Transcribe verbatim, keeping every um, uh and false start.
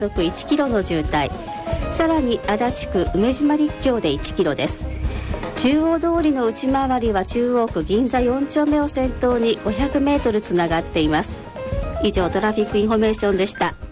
続いちキロの渋滞、さらに足立区梅島陸橋でいちキロです。中央通りの内回りは中央区銀座よん丁目を先頭にごひゃくメートルつながっています。以上、トラフィックインフォメーションでした。